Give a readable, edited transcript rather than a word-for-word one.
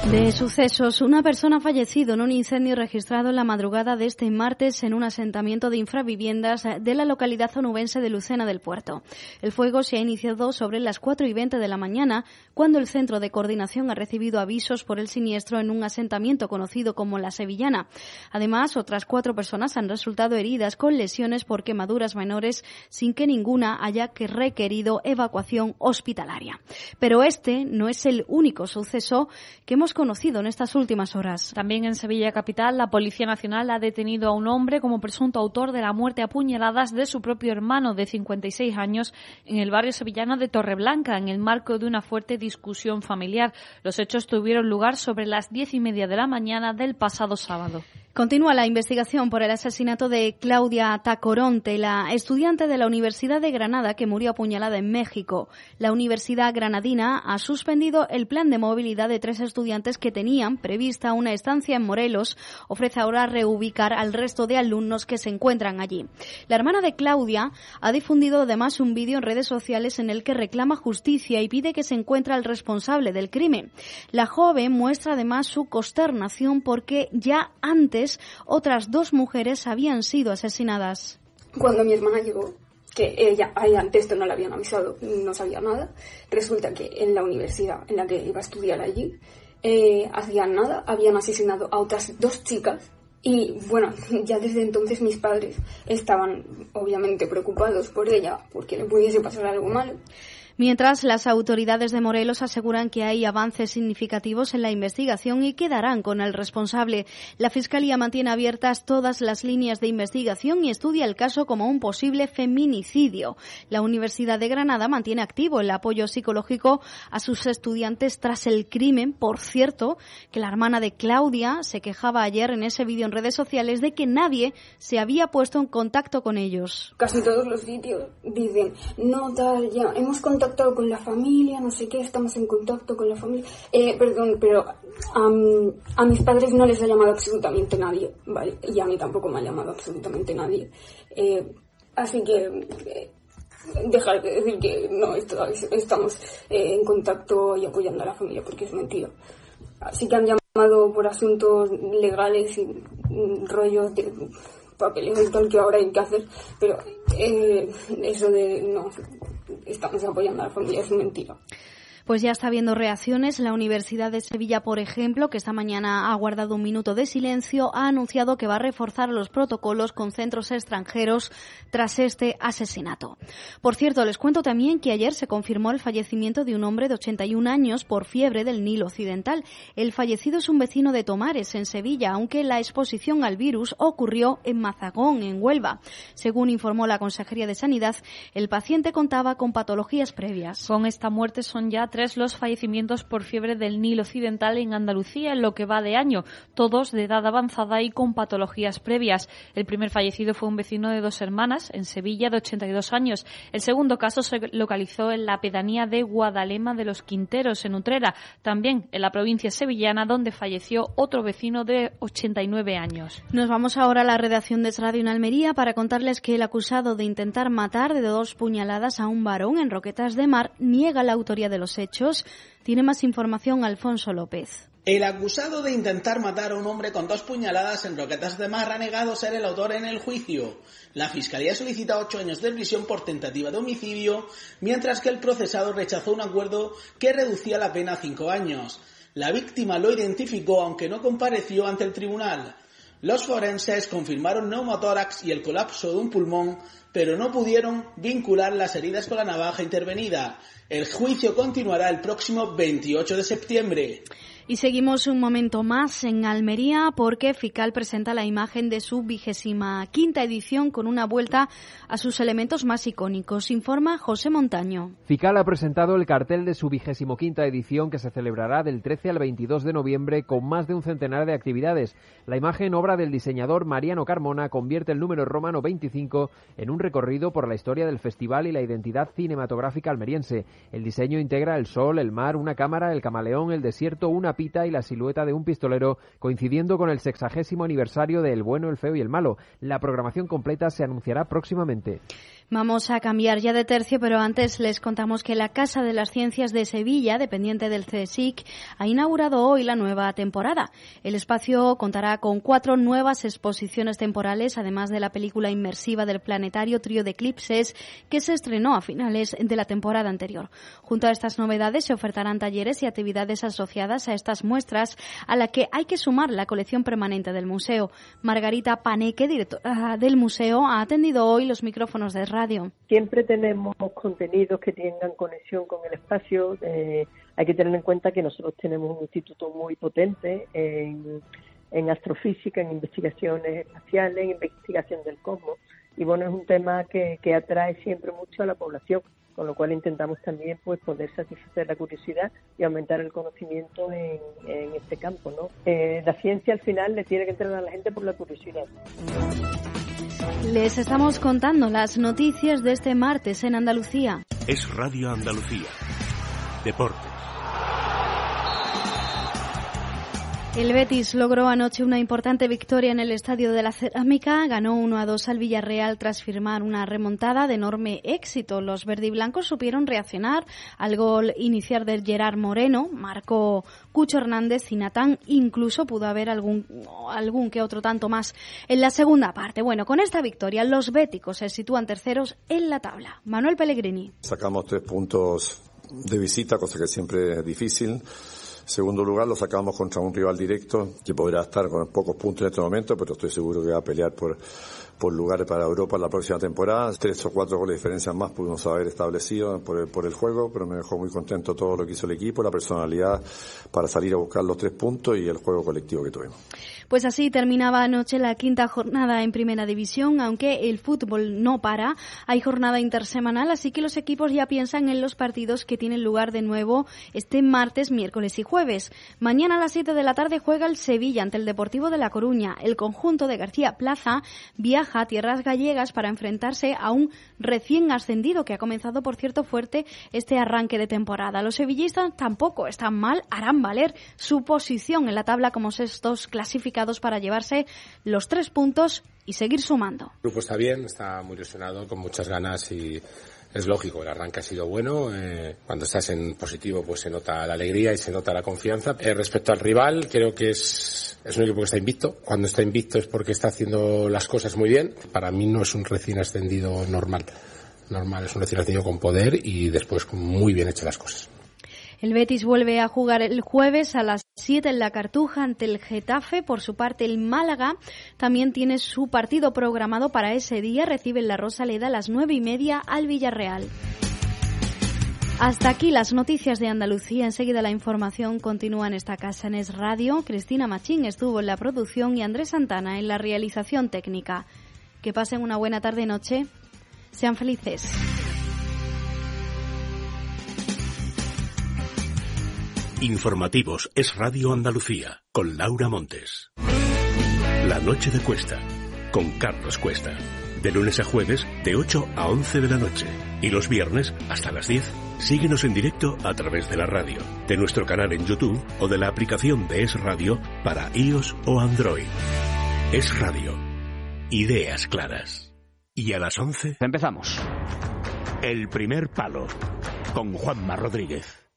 De sucesos, una persona ha fallecido en un incendio registrado en la madrugada de este martes en un asentamiento de infraviviendas de la localidad onubense de Lucena del Puerto. El fuego se ha iniciado sobre las 4:20 de la mañana, cuando el Centro de Coordinación ha recibido avisos por el siniestro en un asentamiento conocido como La Sevillana. Además, otras 4 personas han resultado heridas con lesiones por quemaduras menores, sin que ninguna haya requerido evacuación hospitalaria. Pero este no es el único suceso que hemos conocido en estas últimas horas. También en Sevilla capital, la Policía Nacional ha detenido a un hombre como presunto autor de la muerte a puñaladas de su propio hermano de 56 años en el barrio sevillano de Torreblanca, en el marco de una fuerte discusión familiar. Los hechos tuvieron lugar sobre las 10:30 de la mañana del pasado sábado. Continúa la investigación por el asesinato de Claudia Tacoronte, la estudiante de la Universidad de Granada que murió apuñalada en México. La Universidad Granadina ha suspendido el plan de movilidad de 3 estudiantes que tenían prevista una estancia en Morelos. Ofrece ahora reubicar al resto de alumnos que se encuentran allí. La hermana de Claudia ha difundido además un vídeo en redes sociales en el que reclama justicia y pide que se encuentre al responsable del crimen. La joven muestra además su consternación porque ya antes otras 2 mujeres habían sido asesinadas. Cuando mi hermana llegó, que ella antes esto no le habían avisado, no sabía nada, resulta que en la universidad en la que iba a estudiar allí, hacían nada, habían asesinado a otras 2 chicas. Y bueno, ya desde entonces mis padres estaban obviamente preocupados por ella, porque le pudiese pasar algo malo. Mientras, las autoridades de Morelos aseguran que hay avances significativos en la investigación y que darán con el responsable. La Fiscalía mantiene abiertas todas las líneas de investigación y estudia el caso como un posible feminicidio. La Universidad de Granada mantiene activo el apoyo psicológico a sus estudiantes tras el crimen. Por cierto, que la hermana de Claudia se quejaba ayer en ese vídeo en redes sociales de que nadie se había puesto en contacto con ellos. Casi todos los sitios dicen, no tal, ya hemos contactado con la familia, no sé qué, estamos en contacto con la familia. Pero a mis padres no les ha llamado absolutamente nadie, ¿vale? Y a mí tampoco me ha llamado absolutamente nadie. Así que dejar de decir que no estamos en contacto y apoyando a la familia, porque es mentira. Así que han llamado por asuntos legales y rollos de papeles y tal que ahora hay que hacer, pero eso de no estamos apoyando a la familia es mentira. Pues ya está habiendo reacciones. La Universidad de Sevilla, por ejemplo, que esta mañana ha guardado un minuto de silencio, ha anunciado que va a reforzar los protocolos con centros extranjeros tras este asesinato. Por cierto, les cuento también que ayer se confirmó el fallecimiento de un hombre de 81 años por fiebre del Nilo Occidental. El fallecido es un vecino de Tomares, en Sevilla, aunque la exposición al virus ocurrió en Mazagón, en Huelva. Según informó la Consejería de Sanidad, el paciente contaba con patologías previas. Con esta muerte son ya 3 los fallecimientos por fiebre del Nilo Occidental en Andalucía en lo que va de año, todos de edad avanzada y con patologías previas. El primer fallecido fue un vecino de 2 hermanas, en Sevilla, de 82 años. El segundo caso se localizó en la pedanía de Guadalema de los Quinteros, en Utrera, también en la provincia sevillana, donde falleció otro vecino de 89 años. Nos vamos ahora a la redacción de Es Radio en Almería para contarles que el acusado de intentar matar de 2 puñaladas a un varón en Roquetas de Mar niega la autoría de los hechos. Tiene más información Alfonso López. El acusado de intentar matar a un hombre con 2 puñaladas en Roquetas de Mar ha negado ser el autor en el juicio. La Fiscalía solicita 8 años de prisión por tentativa de homicidio, mientras que el procesado rechazó un acuerdo que reducía la pena a 5 años. La víctima lo identificó, aunque no compareció ante el tribunal. Los forenses confirmaron neumotórax y el colapso de un pulmón, pero no pudieron vincular las heridas con la navaja intervenida. El juicio continuará el próximo 28 de septiembre. Y seguimos un momento más en Almería porque FICAL presenta la imagen de su 25ª edición con una vuelta a sus elementos más icónicos. Informa José Montaño. FICAL ha presentado el cartel de su 25ª edición que se celebrará del 13 al 22 de noviembre con más de un centenar de actividades. La imagen, obra del diseñador Mariano Carmona, convierte el número romano 25 en un recorrido por la historia del festival y la identidad cinematográfica almeriense. El diseño integra el sol, el mar, una cámara, el camaleón, el desierto, una pita y la silueta de un pistolero, coincidiendo con el 60º aniversario de El bueno, el feo y el malo. La programación completa se anunciará próximamente. Vamos a cambiar ya de tercio, pero antes les contamos que la Casa de las Ciencias de Sevilla, dependiente del CSIC, ha inaugurado hoy la nueva temporada. El espacio contará con 4 nuevas exposiciones temporales, además de la película inmersiva del planetario Trío de Eclipses, que se estrenó a finales de la temporada anterior. Junto a estas novedades se ofertarán talleres y actividades asociadas a estas muestras, a la que hay que sumar la colección permanente del museo. Margarita Paneque, directora del museo, ha atendido hoy los micrófonos de radio. Siempre tenemos contenidos que tengan conexión con el espacio. Hay que tener en cuenta que nosotros tenemos un instituto muy potente en astrofísica, en investigaciones espaciales, en investigación del cosmos. Y bueno, es un tema que atrae siempre mucho a la población, con lo cual intentamos también pues poder satisfacer la curiosidad y aumentar el conocimiento en este campo, ¿no? La ciencia al final le tiene que entrar a la gente por la curiosidad. Les estamos contando las noticias de este martes en Andalucía. Es Radio Andalucía. Deportes. El Betis logró anoche una importante victoria en el Estadio de la Cerámica. Ganó 1-2 al Villarreal tras firmar una remontada de enorme éxito. Los verdiblancos supieron reaccionar al gol inicial de Gerard Moreno. Marcó Cucho Hernández y Natán. Incluso pudo haber algún que otro tanto más en la segunda parte. Bueno, con esta victoria los béticos se sitúan terceros en la tabla. Manuel Pellegrini. Sacamos 3 puntos de visita, cosa que siempre es difícil. Segundo lugar, lo sacamos contra un rival directo que podrá estar con pocos puntos en este momento, pero estoy seguro que va a pelear por lugares para Europa en la próxima temporada. 3 o 4 goles de diferencia más pudimos haber establecido por el juego, pero me dejó muy contento todo lo que hizo el equipo, la personalidad para salir a buscar los 3 puntos y el juego colectivo que tuvimos. Pues así terminaba anoche la 5ª jornada en Primera División, aunque el fútbol no para. Hay jornada intersemanal, así que los equipos ya piensan en los partidos que tienen lugar de nuevo este martes, miércoles y jueves. Mañana a las 7 de la tarde juega el Sevilla ante el Deportivo de La Coruña. El conjunto de García Plaza viaja a tierras gallegas para enfrentarse a un recién ascendido que ha comenzado, por cierto, fuerte este arranque de temporada. Los sevillistas tampoco están mal, harán valer su posición en la tabla como sextos clasificados para llevarse los 3 puntos y seguir sumando. El grupo está bien, está muy ilusionado, con muchas ganas y es lógico, el arranque ha sido bueno. Cuando estás en positivo pues se nota la alegría y se nota la confianza. Respecto al rival, creo que es un equipo que está invicto. Cuando está invicto es porque está haciendo las cosas muy bien. Para mí no es un recién ascendido normal, es un recién ascendido con poder y después con muy bien hechas las cosas. El Betis vuelve a jugar el jueves a las 7 en la Cartuja ante el Getafe. Por su parte, el Málaga también tiene su partido programado para ese día. Recibe en la Rosaleda a las 9:30 al Villarreal. Hasta aquí las noticias de Andalucía. Enseguida la información continúa en esta casa en Es Radio. Cristina Machín estuvo en la producción y Andrés Santana en la realización técnica. Que pasen una buena tarde y noche. Sean felices. Informativos Es Radio Andalucía, con Laura Montes. La noche de Cuesta, con Carlos Cuesta. De lunes a jueves, de 8 a 11 de la noche. Y los viernes, hasta las 10. Síguenos en directo a través de la radio, de nuestro canal en YouTube o de la aplicación de Es Radio para iOS o Android. Es Radio. Ideas claras. Y a las 11... Empezamos. El primer palo, con Juanma Rodríguez.